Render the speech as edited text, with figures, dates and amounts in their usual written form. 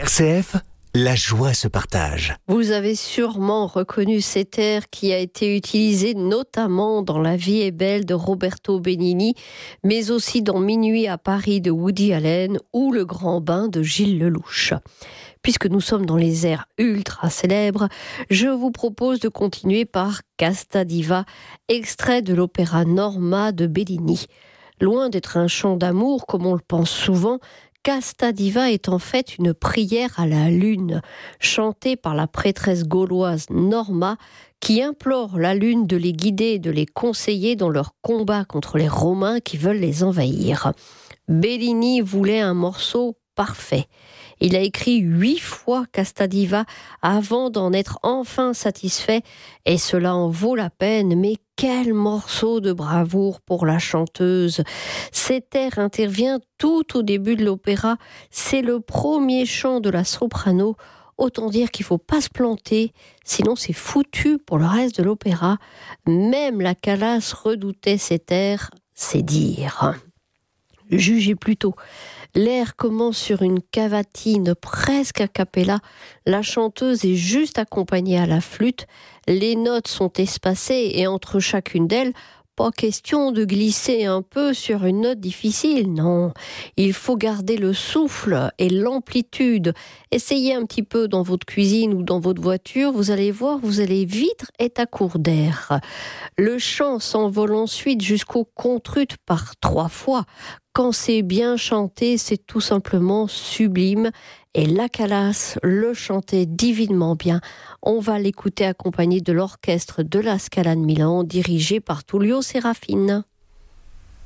RCF, la joie se partage. Vous avez sûrement reconnu cet air qui a été utilisé notamment dans La vie est belle de Roberto Benigni, mais aussi dans Minuit à Paris de Woody Allen ou Le grand bain de Gilles Lellouche. Puisque nous sommes dans les airs ultra célèbres, je vous propose de continuer par Casta Diva, extrait de l'opéra Norma de Bellini. Loin d'être un chant d'amour comme on le pense souvent, Casta Diva est en fait une prière à la lune, chantée par la prêtresse gauloise Norma, qui implore la lune de les guider et de les conseiller dans leur combat contre les Romains qui veulent les envahir. Bellini voulait un morceau parfait. Il a écrit 8 fois Casta Diva avant d'en être enfin satisfait, et cela en vaut la peine, mais quel morceau de bravoure pour la chanteuse. Cet air intervient tout au début de l'opéra, c'est le premier chant de la soprano, autant dire qu'il ne faut pas se planter, sinon c'est foutu pour le reste de l'opéra. Même la Calas redoutait cet air, c'est dire. Jugez plutôt. L'air commence sur une cavatine presque a cappella. La chanteuse est juste accompagnée à la flûte. Les notes sont espacées et entre chacune d'elles, pas question de glisser un peu sur une note difficile, non. Il faut garder le souffle et l'amplitude. Essayez un petit peu dans votre cuisine ou dans votre voiture, vous allez voir, vous allez vite être à court d'air. Le chant s'envole ensuite jusqu'au contrut par 3 fois. Quand c'est bien chanté, c'est tout simplement sublime. Et la Calas le chantait divinement bien. On va l'écouter accompagné de l'orchestre de la Scala de Milan, dirigé par Tullio Serafin.